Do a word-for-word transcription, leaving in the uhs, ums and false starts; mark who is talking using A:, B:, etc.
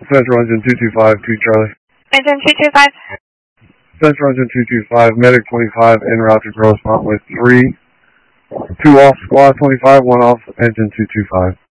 A: Central Engine two two five, two Charlie.
B: Engine two two five.
A: Central Engine two two five, Medic twenty-five, en route to Grossmont with three. Two off Squad twenty-five, one off Engine two two five.